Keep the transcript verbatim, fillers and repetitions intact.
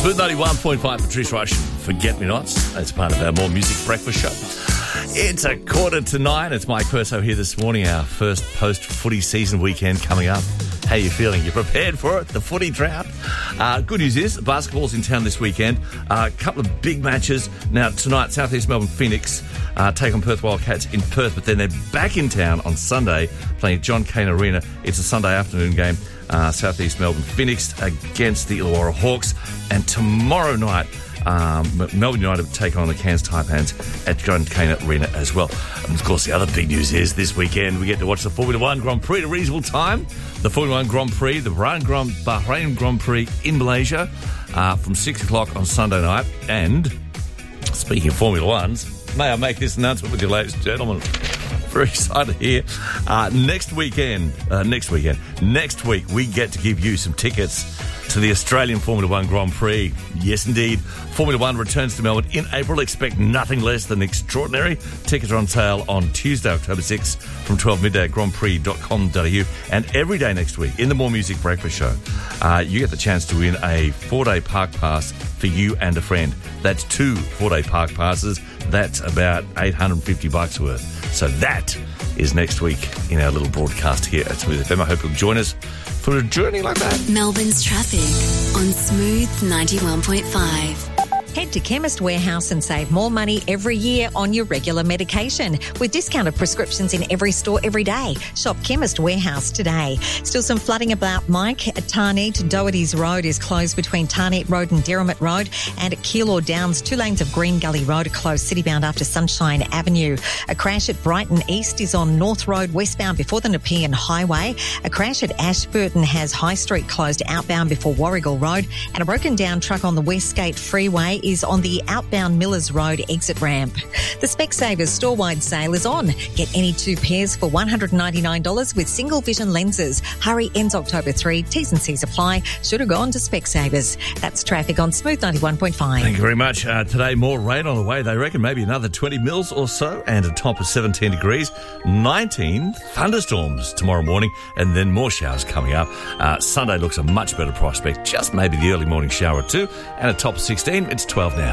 Smooth ninety-one point five, Patrice Rush, Forget-Me-Nots. It's part of our More Music Breakfast show. It's a quarter to nine. It's Mike Perso here this morning, our first post-footy season weekend coming up. How are you feeling? You prepared for it? The footy drought? Uh, good news is, basketball's in town this weekend. A uh, couple of big matches. Now, tonight, South East Melbourne Phoenix uh, take on Perth Wildcats in Perth, but then they're back in town on Sunday playing at John Cain Arena. It's a Sunday afternoon game. Uh, South East Melbourne Phoenix against the Illawarra Hawks. And tomorrow night, um, Melbourne United take on the Cairns Taipans at John Cain Arena as well. And of course, the other big news is this weekend we get to watch the Formula One Grand Prix at a reasonable time. The Formula One Grand Prix, the Bahrain Grand, Bahrain Grand Prix in Malaysia uh, from six o'clock on Sunday night. And speaking of Formula Ones, may I make this announcement with you, ladies and gentlemen? Very excited here. Uh, next weekend, uh, next weekend, next week, we get to give you some tickets to the Australian Formula One Grand Prix. Yes, indeed. Formula One returns to Melbourne in April. Expect nothing less than extraordinary. Tickets are on sale on Tuesday, October sixth from twelve midday at grand prix dot com dot a u. And every day next week in the More Music Breakfast Show, uh, you get the chance to win a four-day park pass for you and a friend. That's two four-day park passes. That's about eight hundred fifty bucks worth. So that is next week in our little broadcast here at Smooth F M. I hope you'll join us for a journey like that. Melbourne's traffic on Smooth ninety-one point five. Head to Chemist Warehouse and save more money every year on your regular medication with discounted prescriptions in every store every day. Shop Chemist Warehouse today. Still some flooding about, Mike. At Tarneit, Doherty's Road is closed between Tarneit Road and Derrimut Road, and at Keilor Downs, two lanes of Green Gully Road are closed citybound after Sunshine Avenue. A crash at Brighton East is on North Road westbound before the Nepean Highway. A crash at Ashburton has High Street closed outbound before Warrigal Road, and a broken down truck on the Westgate Freeway is on the outbound Millers Road exit ramp. The Specsavers store-wide sale is on. Get any two pairs for one hundred ninety-nine dollars with single vision lenses. Hurry, ends October third. T's and C's apply. Should have gone to Specsavers. That's traffic on Smooth ninety-one point five. Thank you very much. Uh, today, more rain on the way. They reckon maybe another twenty mils or so, and a top of seventeen degrees. nineteen thunderstorms tomorrow morning, and then more showers coming up. Uh, Sunday looks a much better prospect. Just maybe the early morning shower or two, and a top of sixteen. It's twelve now.